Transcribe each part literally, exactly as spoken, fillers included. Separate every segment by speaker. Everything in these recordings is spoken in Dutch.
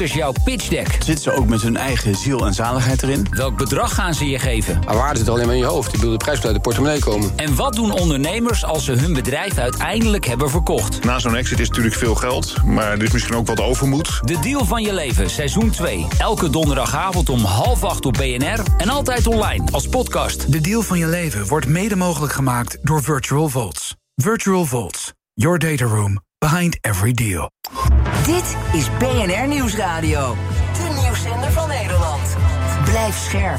Speaker 1: is jouw pitchdeck?
Speaker 2: Zitten ze ook met hun eigen ziel en zaligheid erin?
Speaker 1: Welk bedrag gaan ze je geven?
Speaker 3: Maar waarde zit alleen maar in je hoofd. Ik bedoel, de prijs moet uit de portemonnee komen.
Speaker 1: En wat doen ondernemers als ze hun bedrijf uiteindelijk hebben verkocht?
Speaker 4: Na zo'n exit is natuurlijk veel geld, maar er is misschien ook wat overmoed.
Speaker 1: De deal van je leven, seizoen twee. Elke donderdagavond om half acht op B N R en altijd online als podcast.
Speaker 5: De deal van je leven wordt mede mogelijk gemaakt door Virtual Vaults. Virtual Vaults, your data room behind every deal.
Speaker 6: Dit is B N R Nieuwsradio. De nieuwszender van Nederland. Blijf scherp.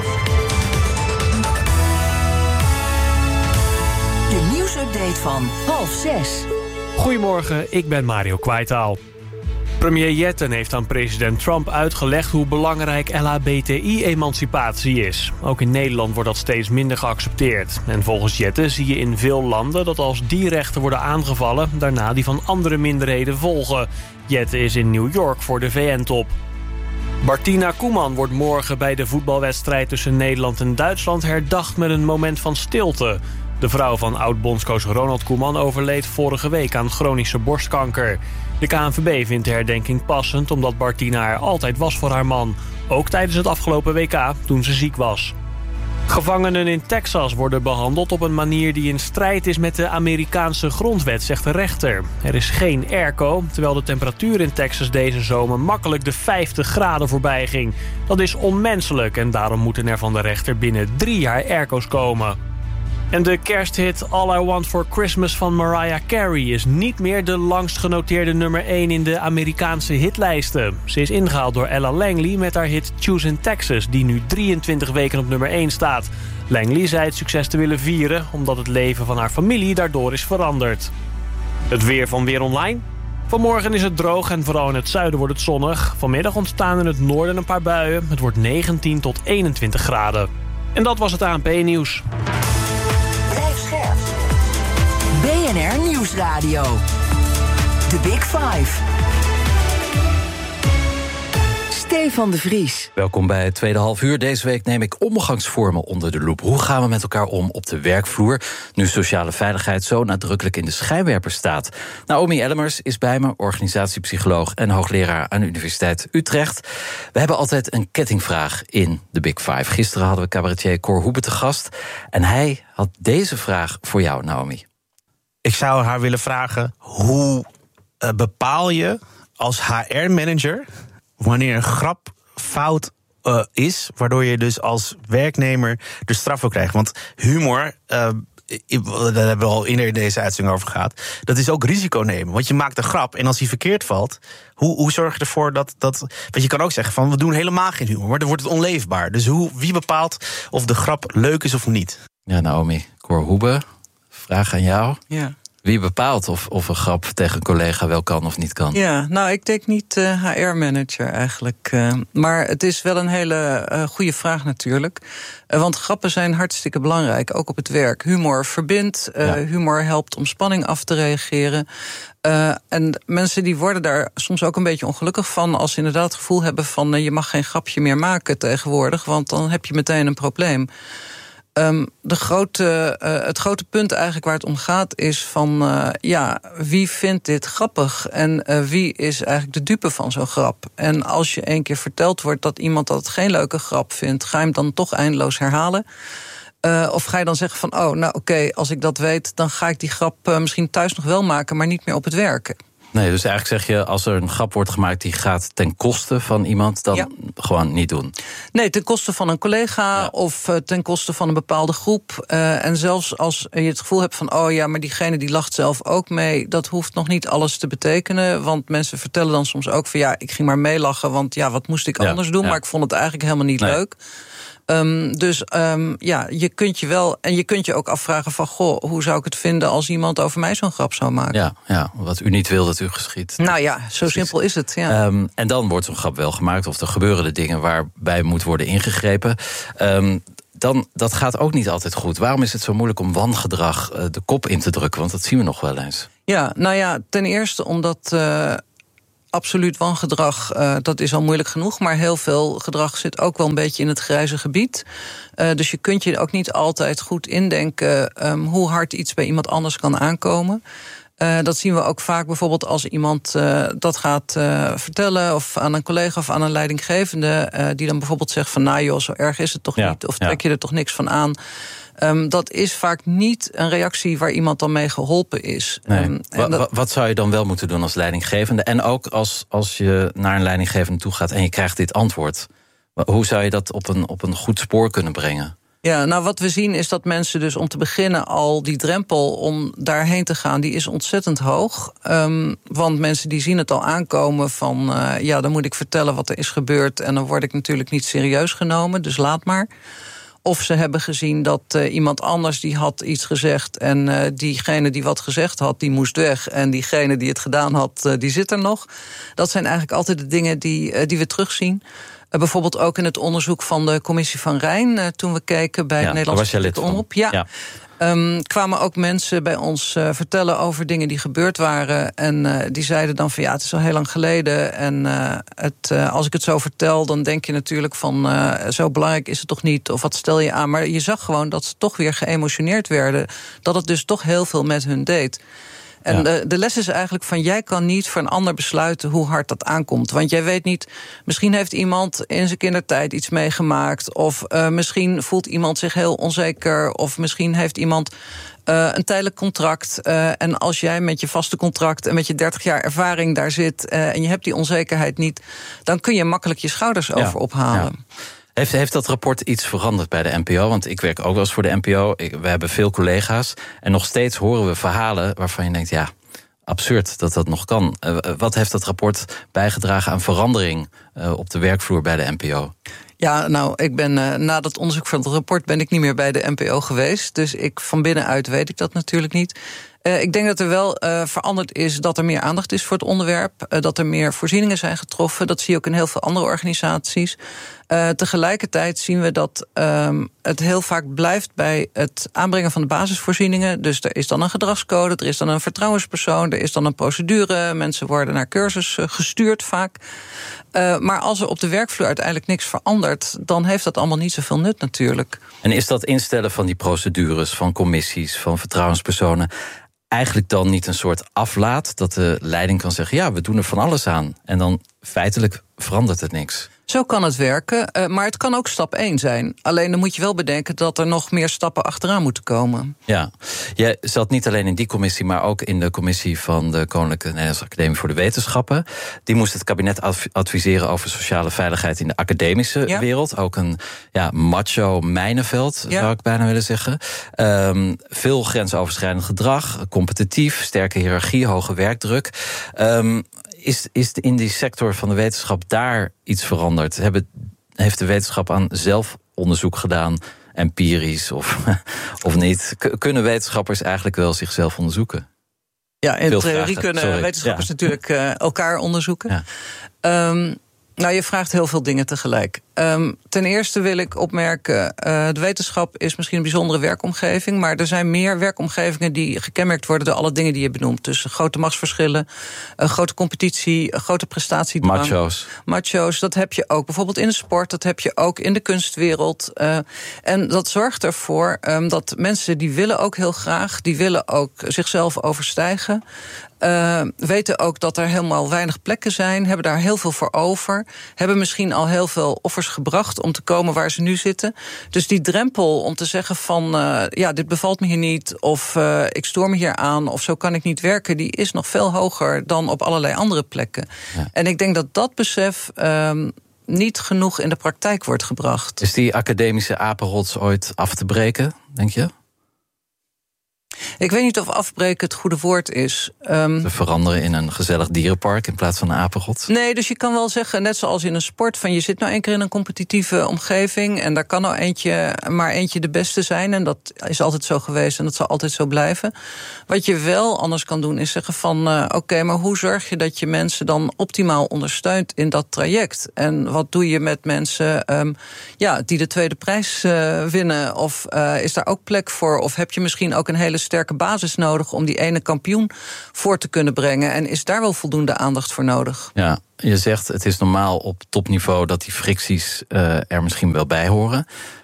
Speaker 6: De nieuwsupdate van half zes.
Speaker 7: Goedemorgen, ik ben Mario Kwaitaal. Premier Jetten heeft aan president Trump uitgelegd hoe belangrijk L H B T I-emancipatie is. Ook in Nederland wordt dat steeds minder geaccepteerd. En volgens Jetten zie je in veel landen dat als die rechten worden aangevallen, daarna die van andere minderheden volgen. Jetten is in New York voor de V N-top. Martina Koeman wordt morgen bij de voetbalwedstrijd tussen Nederland en Duitsland herdacht met een moment van stilte. De vrouw van oud-bondscoach Ronald Koeman overleed vorige week aan chronische borstkanker. De K N V B vindt de herdenking passend omdat Martina er altijd was voor haar man. Ook tijdens het afgelopen W K toen ze ziek was. Gevangenen in Texas worden behandeld op een manier die in strijd is met de Amerikaanse grondwet, zegt de rechter. Er is geen airco, terwijl de temperatuur in Texas deze zomer makkelijk de vijftig graden voorbij ging. Dat is onmenselijk en daarom moeten er van de rechter binnen drie jaar airco's komen. En de kersthit All I Want For Christmas van Mariah Carey is niet meer de langst genoteerde nummer één in de Amerikaanse hitlijsten. Ze is ingehaald door Ella Langley met haar hit Choose in Texas, die nu drieëntwintig weken op nummer één staat. Langley zei het succes te willen vieren, omdat het leven van haar familie daardoor is veranderd. Het weer van Weer Online. Vanmorgen is het droog en vooral in het zuiden wordt het zonnig. Vanmiddag ontstaan in het noorden een paar buien. Het wordt negentien tot eenentwintig graden. En dat was het A N P-nieuws.
Speaker 6: B N R Nieuwsradio. The Big Five. Stefan de Vries.
Speaker 8: Welkom bij het tweede half uur. Deze week neem ik omgangsvormen onder de loep. Hoe gaan we met elkaar om op de werkvloer, nu sociale veiligheid zo nadrukkelijk in de schijnwerper staat? Naomi Ellemers is bij me, organisatiepsycholoog en hoogleraar aan de Universiteit Utrecht. We hebben altijd een kettingvraag in de Big Five. Gisteren hadden we cabaretier Cor Hoebe te gast en hij had deze vraag voor jou, Naomi.
Speaker 9: Ik zou haar willen vragen, hoe uh, bepaal je als H R-manager wanneer een grap fout uh, is, waardoor je dus als werknemer de straf wil krijgen? Want humor, uh, daar hebben we al eerder in deze uitzending over gehad, dat is ook risico nemen. Want je maakt een grap en als die verkeerd valt, hoe, hoe zorg je ervoor dat, dat... Want je kan ook zeggen van, we doen helemaal geen humor, maar dan wordt het onleefbaar. Dus hoe, wie bepaalt of de grap leuk is of niet?
Speaker 8: Ja, Naomi, Cor Hoebe, vraag aan jou.
Speaker 10: Ja.
Speaker 8: Wie bepaalt of, of een grap tegen een collega wel kan of niet kan?
Speaker 10: Ja, nou, ik denk niet uh, H R-manager eigenlijk. Uh, maar het is wel een hele uh, goede vraag natuurlijk. Uh, want grappen zijn hartstikke belangrijk, ook op het werk. Humor verbindt, uh, ja. Humor helpt om spanning af te reageren. Uh, en mensen die worden daar soms ook een beetje ongelukkig van als ze inderdaad het gevoel hebben van uh, je mag geen grapje meer maken tegenwoordig, want dan heb je meteen een probleem. Um, de grote, uh, het grote punt eigenlijk waar het om gaat is van, uh, ja, wie vindt dit grappig? En uh, wie is eigenlijk de dupe van zo'n grap? En als je één keer verteld wordt dat iemand dat geen leuke grap vindt, ga je hem dan toch eindeloos herhalen? Uh, of ga je dan zeggen van, oh, nou oké, okay, als ik dat weet, dan ga ik die grap uh, misschien thuis nog wel maken, maar niet meer op het werk.
Speaker 8: Nee, dus eigenlijk zeg je, als er een grap wordt gemaakt die gaat ten koste van iemand, dan ja. gewoon niet doen.
Speaker 10: Nee, ten koste van een collega ja. of uh, ten koste van een bepaalde groep. Uh, en zelfs als je het gevoel hebt van, oh ja, maar diegene die lacht zelf ook mee, dat hoeft nog niet alles te betekenen. Want mensen vertellen dan soms ook van, ja, ik ging maar meelachen, want ja, wat moest ik ja. anders doen? Ja. Maar ik vond het eigenlijk helemaal niet nee. leuk. Um, dus um, ja, je kunt je wel, en je kunt je ook afvragen van, goh, hoe zou ik het vinden als iemand over mij zo'n grap zou maken?
Speaker 8: Ja, ja, wat u niet wil dat u geschiet.
Speaker 10: Nou ja, zo Precies. simpel is het. Ja.
Speaker 8: Um, en dan wordt zo'n grap wel gemaakt, of er gebeuren de dingen waarbij moet worden ingegrepen. Um, dan, dat gaat ook niet altijd goed. Waarom is het zo moeilijk om wangedrag uh, de kop in te drukken? Want dat zien we nog wel eens.
Speaker 10: Ja, nou ja, ten eerste omdat Uh, absoluut wangedrag, uh, dat is al moeilijk genoeg, maar heel veel gedrag zit ook wel een beetje in het grijze gebied. Uh, dus je kunt je ook niet altijd goed indenken um, hoe hard iets bij iemand anders kan aankomen. Uh, dat zien we ook vaak bijvoorbeeld als iemand uh, dat gaat uh, vertellen... of aan een collega of aan een leidinggevende... Uh, die dan bijvoorbeeld zegt van nou joh, zo erg is het toch ja, niet... of trek ja. je er toch niks van aan... Um, dat is vaak niet een reactie waar iemand dan mee geholpen is.
Speaker 8: Nee.
Speaker 10: Um,
Speaker 8: en
Speaker 10: dat...
Speaker 8: wat, wat zou je dan wel moeten doen als leidinggevende? En ook als, als je naar een leidinggevende toe gaat en je krijgt dit antwoord. Hoe zou je dat op een, op een goed spoor kunnen brengen?
Speaker 10: Ja, nou wat we zien is dat mensen dus om te beginnen al die drempel om daarheen te gaan, die is ontzettend hoog. Um, want mensen die zien het al aankomen van uh, ja, dan moet ik vertellen wat er is gebeurd en dan word ik natuurlijk niet serieus genomen, dus laat maar. Of ze hebben gezien dat uh, iemand anders die had iets gezegd en uh, diegene die wat gezegd had, die moest weg. En diegene die het gedaan had, uh, die zit er nog. Dat zijn eigenlijk altijd de dingen die, uh, die we terugzien. Uh, bijvoorbeeld ook in het onderzoek van de Commissie van Rijn, uh, toen we keken bij
Speaker 8: ja,
Speaker 10: het Nederlandse Publieke Omroep. Ja. ja. Um, kwamen ook mensen bij ons uh, vertellen over dingen die gebeurd waren. En uh, die zeiden dan van ja, het is al heel lang geleden. En uh, het, uh, als ik het zo vertel, dan denk je natuurlijk van uh, zo belangrijk is het toch niet? Of wat stel je aan? Maar je zag gewoon dat ze toch weer geëmotioneerd werden. Dat het dus toch heel veel met hun deed. En ja. de, de les is eigenlijk van jij kan niet voor een ander besluiten hoe hard dat aankomt. Want jij weet niet, misschien heeft iemand in zijn kindertijd iets meegemaakt. Of uh, misschien voelt iemand zich heel onzeker. Of misschien heeft iemand uh, een tijdelijk contract. Uh, en als jij met je vaste contract en met je dertig jaar ervaring daar zit uh, en je hebt die onzekerheid niet, dan kun je makkelijk je schouders ja. over ophalen. Ja.
Speaker 8: Heeft, heeft dat rapport iets veranderd bij de N P O? Want ik werk ook wel eens voor de N P O. Ik, we hebben veel collega's. En nog steeds horen we verhalen waarvan je denkt, ja, absurd dat dat nog kan. Uh, wat heeft dat rapport bijgedragen aan verandering uh, op de werkvloer bij de N P O?
Speaker 10: Ja, nou, ik ben uh, na dat onderzoek van het rapport ben ik niet meer bij de N P O geweest. Dus ik van binnenuit weet ik dat natuurlijk niet. Uh, ik denk dat er wel uh, veranderd is dat er meer aandacht is voor het onderwerp. Uh, dat er meer voorzieningen zijn getroffen. Dat zie je ook in heel veel andere organisaties. Uh, tegelijkertijd zien we dat um, het heel vaak blijft bij het aanbrengen van de basisvoorzieningen. Dus er is dan een gedragscode, er is dan een vertrouwenspersoon, er is dan een procedure. Mensen worden naar cursus uh, gestuurd vaak. Uh, maar als er op de werkvloer uiteindelijk niks verandert, dan heeft dat allemaal niet zoveel nut natuurlijk.
Speaker 8: En is dat instellen van die procedures, van commissies, van vertrouwenspersonen eigenlijk dan niet een soort aflaat, dat de leiding kan zeggen, ja, we doen er van alles aan. En dan feitelijk verandert het niks.
Speaker 10: Zo kan het werken, uh, maar het kan ook stap één zijn. Alleen dan moet je wel bedenken dat er nog meer stappen achteraan moeten komen.
Speaker 8: Ja, jij zat niet alleen in die commissie, maar ook in de commissie van de Koninklijke Nederlandse Academie voor de Wetenschappen. Die moest het kabinet adviseren over sociale veiligheid in de academische ja. wereld. Ook een ja, macho mijnenveld, ja. zou ik bijna willen zeggen. Um, veel grensoverschrijdend gedrag, competitief, sterke hiërarchie, hoge werkdruk. Um, Is, is in die sector van de wetenschap daar iets veranderd? Hebben, heeft de wetenschap aan zelfonderzoek gedaan, empirisch of, of niet? K- kunnen wetenschappers eigenlijk wel zichzelf onderzoeken?
Speaker 10: Ja, in Veel theorie vragen. kunnen Sorry. wetenschappers ja. natuurlijk uh, elkaar onderzoeken. Ja. Um, nou, je vraagt heel veel dingen tegelijk. Um, ten eerste wil ik opmerken, uh, de wetenschap is misschien een bijzondere werkomgeving, maar er zijn meer werkomgevingen die gekenmerkt worden door alle dingen die je benoemt. Dus grote machtsverschillen, uh, grote competitie, grote prestatiedrang.
Speaker 8: Macho's.
Speaker 10: Macho's, dat heb je ook bijvoorbeeld in de sport, dat heb je ook in de kunstwereld. Uh, en dat zorgt ervoor um, dat mensen die willen ook heel graag, die willen ook zichzelf overstijgen. Uh, weten ook dat er helemaal weinig plekken zijn, hebben daar heel veel voor over, hebben misschien al heel veel offers gebracht om te komen waar ze nu zitten. Dus die drempel om te zeggen van uh, ja, dit bevalt me hier niet, of uh, ik stoor me hier aan, of zo kan ik niet werken, die is nog veel hoger dan op allerlei andere plekken. Ja. En ik denk dat dat besef um, niet genoeg in de praktijk wordt gebracht.
Speaker 8: Is die academische apenrots ooit af te breken, denk je?
Speaker 10: Ik weet niet of afbreken het goede woord is. Um,
Speaker 8: Te veranderen in een gezellig dierenpark in plaats van een apenrot?
Speaker 10: Nee, dus je kan wel zeggen, net zoals in een sport, van je zit nou één keer in een competitieve omgeving en daar kan nou eentje, maar eentje de beste zijn. En dat is altijd zo geweest en dat zal altijd zo blijven. Wat je wel anders kan doen is zeggen van uh, oké, okay, maar hoe zorg je dat je mensen dan optimaal ondersteunt in dat traject? En wat doe je met mensen um, ja, die de tweede prijs uh, winnen? Of uh, is daar ook plek voor? Of heb je misschien ook een hele sterke basis nodig om die ene kampioen voor te kunnen brengen? En is daar wel voldoende aandacht voor nodig?
Speaker 8: Ja, je zegt het is normaal op topniveau dat die fricties uh, er misschien wel bij horen.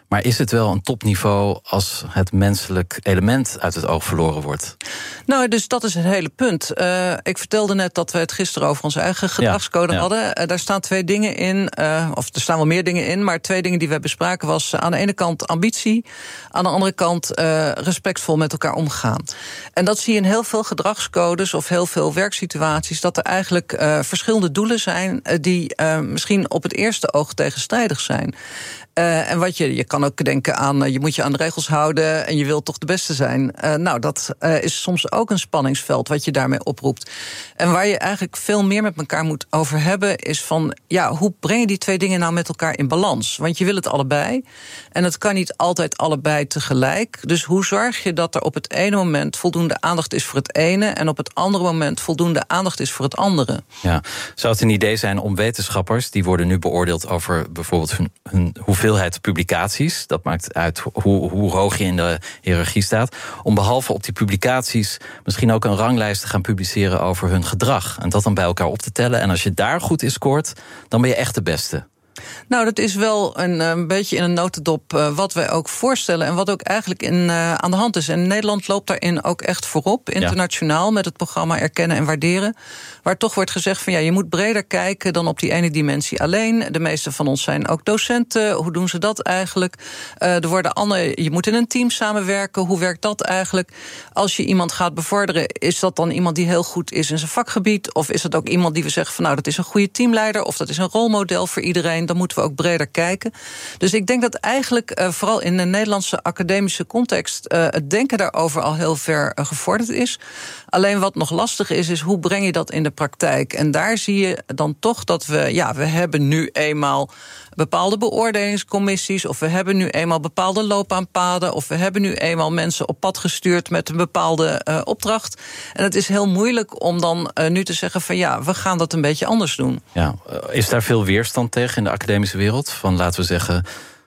Speaker 8: Maar is het wel een topniveau als het menselijk element uit het oog verloren wordt?
Speaker 10: Nou, dus dat is het hele punt. Uh, ik vertelde net dat we het gisteren over onze eigen gedragscode ja, ja. hadden. Uh, daar staan twee dingen in, uh, of er staan wel meer dingen in, maar twee dingen die we bespraken was uh, aan de ene kant ambitie, aan de andere kant uh, respectvol met elkaar omgaan. En dat zie je in heel veel gedragscodes of heel veel werksituaties, dat er eigenlijk uh, verschillende doelen zijn uh, die uh, misschien op het eerste oog tegenstrijdig zijn. Uh, en wat je, je kan ook denken aan, uh, je moet je aan de regels houden en je wilt toch de beste zijn. Uh, nou, dat uh, is soms ook een spanningsveld wat je daarmee oproept. En waar je eigenlijk veel meer met elkaar moet over hebben, is van, ja, hoe breng je die twee dingen nou met elkaar in balans? Want je wil het allebei. En het kan niet altijd allebei tegelijk. Dus hoe zorg je dat er op het ene moment voldoende aandacht is voor het ene en op het andere moment voldoende aandacht is voor het andere?
Speaker 8: Ja. Zou het een idee zijn om wetenschappers, die worden nu beoordeeld over bijvoorbeeld hun, hun hoeveelheid publicaties, dat maakt uit hoe, hoe hoog je in de hiërarchie staat, om behalve op die publicaties misschien ook een ranglijst te gaan publiceren over hun gedrag en dat dan bij elkaar op te tellen. En als je daar goed in scoort, dan ben je echt de beste.
Speaker 10: Nou, dat is wel een, een beetje in een notendop uh, wat wij ook voorstellen en wat ook eigenlijk in, uh, aan de hand is. En Nederland loopt daarin ook echt voorop, internationaal, ja. met het programma Erkennen en Waarderen, waar toch wordt gezegd van ja, je moet breder kijken dan op die ene dimensie alleen. De meeste van ons zijn ook docenten. Hoe doen ze dat eigenlijk? Uh, er worden andere, je moet in een team samenwerken. Hoe werkt dat eigenlijk? Als je iemand gaat bevorderen, is dat dan iemand die heel goed is in zijn vakgebied? Of is het ook iemand die we zeggen van nou, dat is een goede teamleider of dat is een rolmodel voor iedereen? Dan moeten we ook breder kijken. Dus ik denk dat eigenlijk uh, vooral in de Nederlandse academische context uh, het denken daarover al heel ver uh, gevorderd is. Alleen wat nog lastig is, is hoe breng je dat in de praktijk? En daar zie je dan toch dat we, ja, we hebben nu eenmaal bepaalde beoordelingscommissies, of we hebben nu eenmaal bepaalde loopbaanpaden, of we hebben nu eenmaal mensen op pad gestuurd met een bepaalde uh, opdracht. En het is heel moeilijk om dan uh, nu te zeggen van ja, we gaan dat een beetje anders doen.
Speaker 8: Ja, is daar veel weerstand tegen in de academische wereld? Van laten we zeggen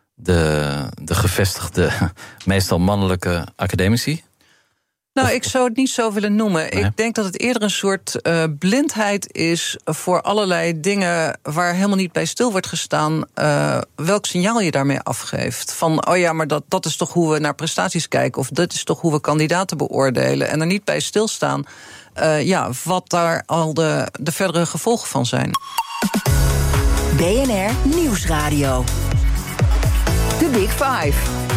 Speaker 8: de, de gevestigde, meestal mannelijke academici?
Speaker 10: Nou, ik zou het niet zo willen noemen. Nee. Ik denk dat het eerder een soort uh, blindheid is voor allerlei dingen waar helemaal niet bij stil wordt gestaan, uh, welk signaal je daarmee afgeeft. Van, oh ja, maar dat, dat is toch hoe we naar prestaties kijken, of dat is toch hoe we kandidaten beoordelen. En er niet bij stilstaan, uh, ja, wat daar al de, de verdere gevolgen van zijn.
Speaker 6: B N R Nieuwsradio. The Big Five.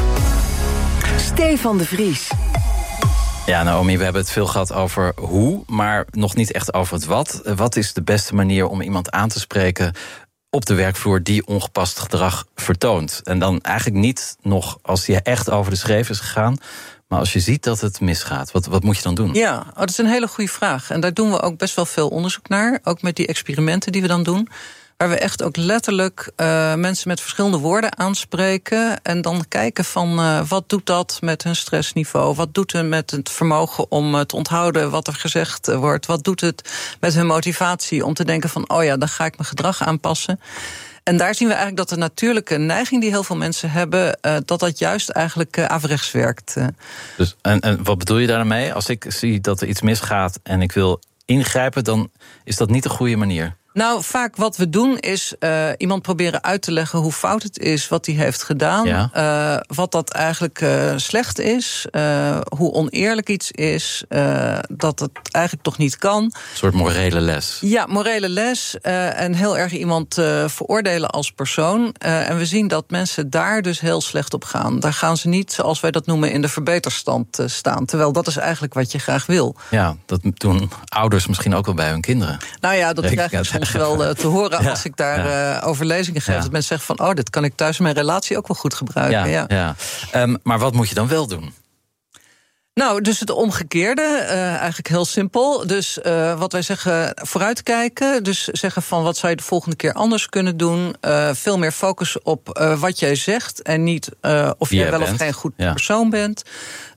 Speaker 6: Stefan de Vries.
Speaker 8: Ja, Naomi, we hebben het veel gehad over hoe, maar nog niet echt over het wat. Wat is de beste manier om iemand aan te spreken op de werkvloer die ongepast gedrag vertoont? En dan eigenlijk niet nog als hij echt over de schreef is gegaan, maar als je ziet dat het misgaat, wat, wat moet je dan doen?
Speaker 10: Ja, oh, dat is een hele goede vraag. En daar doen we ook best wel veel onderzoek naar, ook met die experimenten die we dan doen, waar we echt ook letterlijk uh, mensen met verschillende woorden aanspreken en dan kijken van uh, wat doet dat met hun stressniveau? Wat doet het met het vermogen om uh, te onthouden wat er gezegd uh, wordt? Wat doet het met hun motivatie om te denken van oh ja, dan ga ik mijn gedrag aanpassen? En daar zien we eigenlijk dat de natuurlijke neiging die heel veel mensen hebben, uh, dat dat juist eigenlijk uh, averechts werkt.
Speaker 8: Dus, en, en wat bedoel je daarmee? Als ik zie dat er iets misgaat en ik wil ingrijpen, dan is dat niet de goede manier.
Speaker 10: Nou, vaak wat we doen is uh, iemand proberen uit te leggen hoe fout het is wat hij heeft gedaan. Ja. Uh, wat dat eigenlijk uh, slecht is. Uh, hoe oneerlijk iets is. Uh, dat het eigenlijk toch niet kan. Een
Speaker 8: soort morele les.
Speaker 10: Ja, morele les. Uh, en heel erg iemand uh, veroordelen als persoon. Uh, en we zien dat mensen daar dus heel slecht op gaan. Daar gaan ze niet, zoals wij dat noemen, in de verbeterstand uh, staan. Terwijl dat is eigenlijk wat je graag wil.
Speaker 8: Ja, dat doen ouders misschien ook wel bij hun kinderen.
Speaker 10: Nou ja, dat krijg ik soms wel uh, te horen ja, als ik daar ja. uh, over lezingen geef. Ja. Dat mensen zeggen van, oh, dit kan ik thuis in mijn relatie ook wel goed gebruiken. Ja, ja.
Speaker 8: Ja. Um, maar wat moet je dan wel doen?
Speaker 10: Nou, dus het omgekeerde, uh, eigenlijk heel simpel. Dus uh, wat wij zeggen, vooruitkijken. Dus zeggen van, wat zou je de volgende keer anders kunnen doen? Uh, veel meer focus op uh, wat jij zegt en niet uh, of jij, jij wel bent. Of geen goed ja. persoon bent.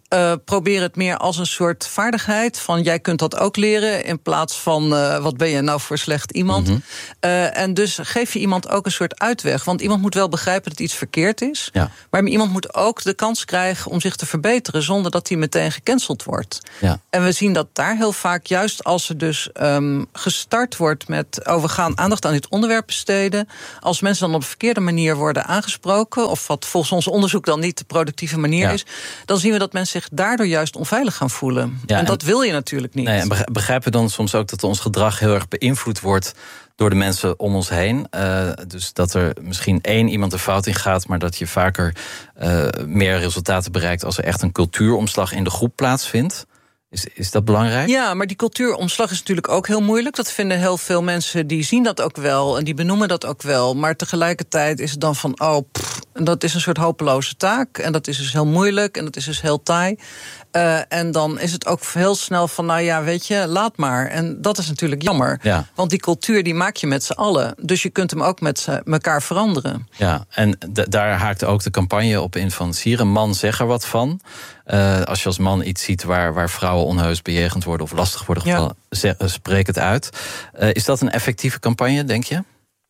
Speaker 10: Uh, probeer het meer als een soort vaardigheid. Van jij kunt dat ook leren. In plaats van uh, wat ben je nou voor slecht iemand. Mm-hmm. Uh, en dus geef je iemand ook een soort uitweg. Want iemand moet wel begrijpen dat iets verkeerd is. Ja. Maar iemand moet ook de kans krijgen om zich te verbeteren. Zonder dat hij meteen gecanceld wordt. Ja. En we zien dat daar heel vaak, juist als er dus um, gestart wordt met oh, we gaan aandacht aan dit onderwerp besteden. Als mensen dan op een verkeerde manier worden aangesproken. Of wat volgens ons onderzoek dan niet de productieve manier ja. is. Dan zien we dat mensen zich daardoor juist onveilig gaan voelen. Ja, en dat en, wil je natuurlijk niet.
Speaker 8: Nee, en begrijpen we dan soms ook dat ons gedrag heel erg beïnvloed wordt door de mensen om ons heen. Uh, dus dat er misschien één iemand de fout in gaat, maar dat je vaker uh, meer resultaten bereikt als er echt een cultuuromslag in de groep plaatsvindt. Is, is dat belangrijk?
Speaker 10: Ja, maar die cultuuromslag is natuurlijk ook heel moeilijk. Dat vinden heel veel mensen, die zien dat ook wel en die benoemen dat ook wel. Maar tegelijkertijd is het dan van, oh, pff, dat is een soort hopeloze taak. En dat is dus heel moeilijk en dat is dus heel taai. Uh, en dan is het ook heel snel van, nou ja, weet je, laat maar. En dat is natuurlijk jammer. Ja. Want die cultuur, die maak je met z'n allen. Dus je kunt hem ook met elkaar veranderen.
Speaker 8: Ja, en d- daar haakt ook de campagne op in van Sier, een man zeg er wat van. Uh, als je als man iets ziet waar, waar vrouwen onheus bejegend worden of lastig worden gevallen, ja. spreek het uit. Uh, is dat een effectieve campagne, denk je?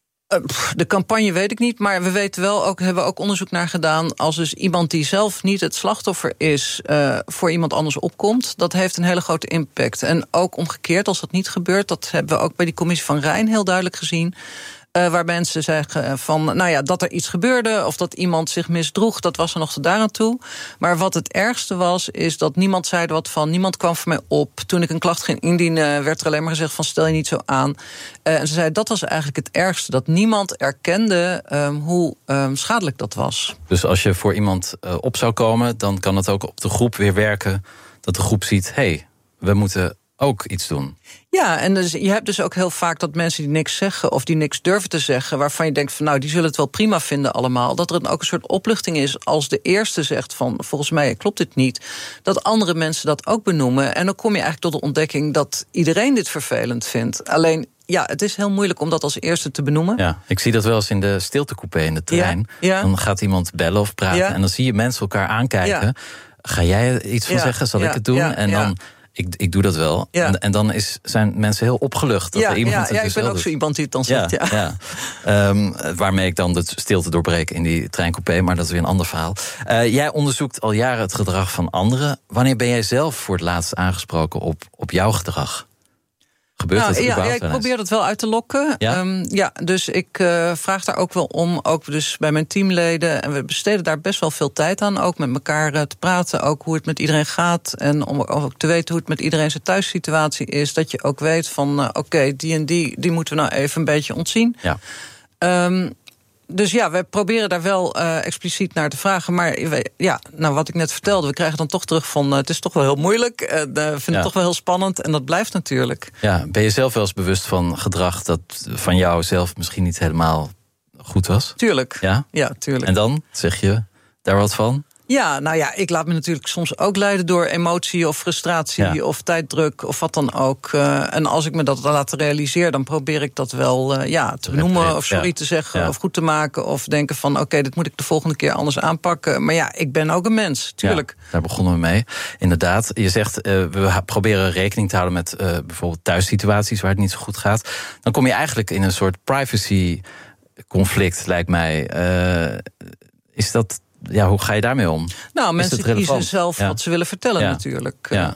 Speaker 10: De campagne weet ik niet, maar we weten wel, ook hebben we ook onderzoek naar gedaan, als dus iemand die zelf niet het slachtoffer is, uh, voor iemand anders opkomt, dat heeft een hele grote impact. En ook omgekeerd, als dat niet gebeurt, dat hebben we ook bij die commissie van Rijn heel duidelijk gezien. Uh, waar mensen zeggen van, nou ja, dat er iets gebeurde of dat iemand zich misdroeg, dat was er nog tot daaraan toe. Maar wat het ergste was, is dat niemand zei er wat van, niemand kwam voor mij op. Toen ik een klacht ging indienen, werd er alleen maar gezegd van, stel je niet zo aan. Uh, en ze zei, dat was eigenlijk het ergste, dat niemand erkende um, hoe um, schadelijk dat was.
Speaker 8: Dus als je voor iemand uh, op zou komen, dan kan het ook op de groep weer werken, dat de groep ziet, hé, hey, we moeten ook iets doen.
Speaker 10: Ja, en dus, je hebt dus ook heel vaak dat mensen die niks zeggen of die niks durven te zeggen, waarvan je denkt van, nou, die zullen het wel prima vinden allemaal, dat er dan ook een soort opluchting is als de eerste zegt van, volgens mij klopt dit niet, dat andere mensen dat ook benoemen. En dan kom je eigenlijk tot de ontdekking dat iedereen dit vervelend vindt. Alleen, ja, het is heel moeilijk om dat als eerste te benoemen.
Speaker 8: Ja, ik zie dat wel eens in de stiltecoupé in de trein. Ja, ja. Dan gaat iemand bellen of praten, ja, en dan zie je mensen elkaar aankijken. Ja. Ga jij er iets van ja, zeggen? Zal ja, ik het doen? Ja, en dan... Ja. Ik, ik doe dat wel. Ja. En, en dan is, zijn mensen heel opgelucht. Dat
Speaker 10: ja,
Speaker 8: er iemand
Speaker 10: ja,
Speaker 8: het
Speaker 10: ja
Speaker 8: dus
Speaker 10: ik ben ook
Speaker 8: doet.
Speaker 10: zo iemand die het dan zegt. Ja,
Speaker 8: ja. Ja. Um, waarmee ik dan de stilte doorbreek in die treincoupé. Maar dat is weer een ander verhaal. Uh, jij onderzoekt al jaren het gedrag van anderen. Wanneer ben jij zelf voor het laatst aangesproken op, op jouw gedrag? Gebeurt
Speaker 10: nou,
Speaker 8: dat
Speaker 10: ja, ja, ik probeer dat wel uit te lokken. Ja, um, ja dus ik uh, vraag daar ook wel om, ook dus bij mijn teamleden. En we besteden daar best wel veel tijd aan, ook met elkaar uh, te praten, ook hoe het met iedereen gaat. En om ook te weten hoe het met iedereen zijn thuissituatie is. Dat je ook weet van, uh, oké, okay, die en die, die moeten we nou even een beetje ontzien. Ja. Um, Dus ja, we proberen daar wel uh, expliciet naar te vragen. Maar ja, nou, wat ik net vertelde, we krijgen dan toch terug van, uh, het is toch wel heel moeilijk. Uh, we vinden ja. het toch wel heel spannend en dat blijft natuurlijk.
Speaker 8: Ja, ben je zelf wel eens bewust van gedrag dat van jou zelf misschien niet helemaal goed was?
Speaker 10: Tuurlijk. Ja, ja tuurlijk.
Speaker 8: En dan zeg je daar wat van?
Speaker 10: Ja, nou ja, ik laat me natuurlijk soms ook leiden door emotie of frustratie ja. of tijddruk of wat dan ook. Uh, en als ik me dat laat realiseren, dan probeer ik dat wel uh, ja, te benoemen of sorry ja. te zeggen ja. of goed te maken. Of denken van oké, okay, dit moet ik de volgende keer anders aanpakken. Maar ja, ik ben ook een mens, tuurlijk.
Speaker 8: Ja, daar begonnen we mee. Inderdaad, je zegt uh, we proberen rekening te houden met uh, bijvoorbeeld thuissituaties waar het niet zo goed gaat. Dan kom je eigenlijk in een soort privacy conflict, lijkt mij. Uh, is dat... Ja, hoe ga je daarmee om?
Speaker 10: Nou, mensen kiezen zelf ja. wat ze willen vertellen ja. natuurlijk.
Speaker 8: Ja.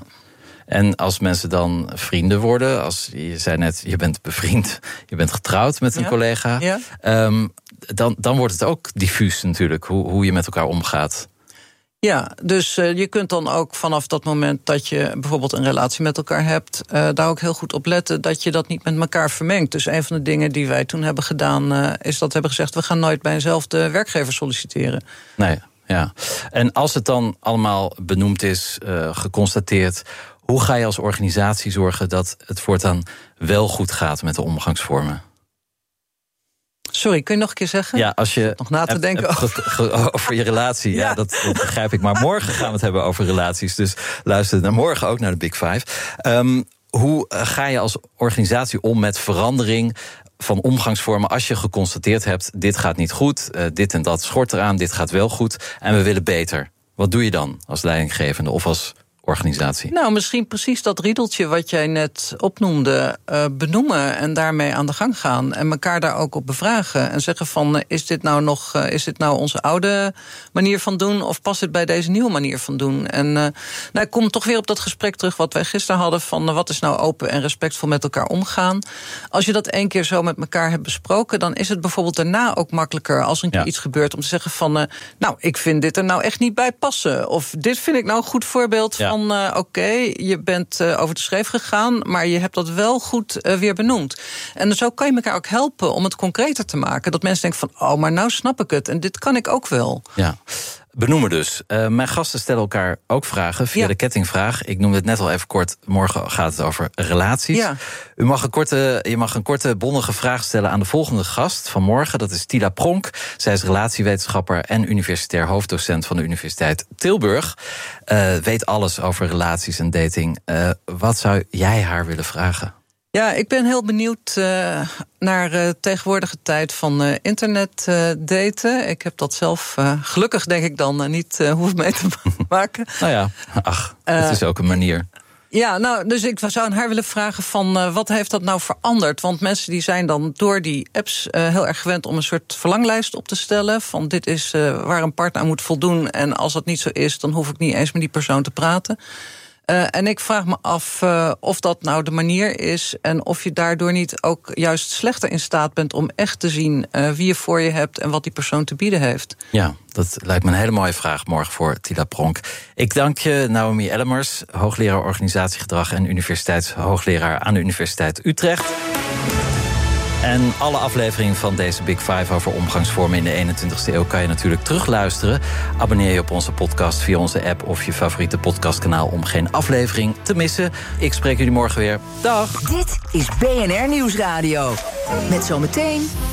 Speaker 8: En als mensen dan vrienden worden, als je zei net, je bent bevriend, je bent getrouwd met een ja. collega, ja. Um, dan, dan wordt het ook diffuus natuurlijk, hoe, hoe je met elkaar omgaat.
Speaker 10: Ja, dus uh, je kunt dan ook vanaf dat moment dat je bijvoorbeeld een relatie met elkaar hebt, uh, daar ook heel goed op letten dat je dat niet met elkaar vermengt. Dus een van de dingen die wij toen hebben gedaan, uh, is dat we hebben gezegd, we gaan nooit bij eenzelfde werkgever solliciteren.
Speaker 8: Nee, ja. En als het dan allemaal benoemd is, uh, geconstateerd, hoe ga je als organisatie zorgen dat het voortaan wel goed gaat met de omgangsvormen?
Speaker 10: Sorry, kun je nog een keer zeggen?
Speaker 8: Ja, als je
Speaker 10: nog na te
Speaker 8: heb,
Speaker 10: denken
Speaker 8: heb ge, ge, over je relatie, ja, ja dat, dat begrijp ik. Maar morgen gaan we het hebben over relaties. Dus luister naar morgen ook naar de Big Five. Um, hoe ga je als organisatie om met verandering van omgangsvormen als je geconstateerd hebt, dit gaat niet goed, uh, dit en dat schort eraan, dit gaat wel goed en we willen beter? Wat doe je dan als leidinggevende of als organisatie?
Speaker 10: Nou, misschien precies dat riedeltje wat jij net opnoemde, uh, benoemen en daarmee aan de gang gaan. En elkaar daar ook op bevragen. En zeggen van, uh, is dit nou nog, uh, is dit nou onze oude manier van doen, of past het bij deze nieuwe manier van doen? En uh, nou, ik kom toch weer op dat gesprek terug wat wij gisteren hadden van uh, wat is nou open en respectvol met elkaar omgaan. Als je dat één keer zo met elkaar hebt besproken, dan is het bijvoorbeeld daarna ook makkelijker als er een keer ja. iets gebeurt om te zeggen van, uh, nou, ik vind dit er nou echt niet bij passen. Of dit vind ik nou een goed voorbeeld ja. van Uh, Oké, okay, je bent uh, over de schreef gegaan, maar je hebt dat wel goed uh, weer benoemd. En zo kan je elkaar ook helpen om het concreter te maken. Dat mensen denken van, oh, maar nou snap ik het. En dit kan ik ook wel.
Speaker 8: Ja. Benoemen dus. Uh, mijn gasten stellen elkaar ook vragen via ja. de kettingvraag. Ik noemde het net al even kort. Morgen gaat het over relaties. Ja. U mag een korte, je mag een korte, bondige vraag stellen aan de volgende gast van morgen. Dat is Tila Pronk. Zij is relatiewetenschapper en universitair hoofddocent van de Universiteit Tilburg. Uh, weet alles over relaties en dating. Uh, wat zou jij haar willen vragen?
Speaker 10: Ja, ik ben heel benieuwd uh, naar de uh, tegenwoordige tijd van uh, internet uh, daten. Ik heb dat zelf uh, gelukkig, denk ik dan, uh, niet uh, hoeven mee te maken.
Speaker 8: Nou ja, ach, uh, het is ook een manier.
Speaker 10: Ja, nou, dus ik zou aan haar willen vragen van uh, wat heeft dat nou veranderd? Want mensen die zijn dan door die apps uh, heel erg gewend om een soort verlanglijst op te stellen. Van dit is uh, waar een partner aan moet voldoen. En als dat niet zo is, dan hoef ik niet eens met die persoon te praten. Uh, en ik vraag me af uh, of dat nou de manier is en of je daardoor niet ook juist slechter in staat bent om echt te zien uh, wie je voor je hebt en wat die persoon te bieden heeft.
Speaker 8: Ja, dat lijkt me een hele mooie vraag morgen voor Tila Pronk. Ik dank je, Naomi Ellemers, hoogleraar organisatiegedrag en universiteitshoogleraar aan de Universiteit Utrecht. En alle afleveringen van deze Big Five over omgangsvormen in de eenentwintigste eeuw kan je natuurlijk terugluisteren. Abonneer je op onze podcast via onze app of je favoriete podcastkanaal om geen aflevering te missen. Ik spreek jullie morgen weer. Dag!
Speaker 6: Dit is B N R Nieuwsradio. Met zometeen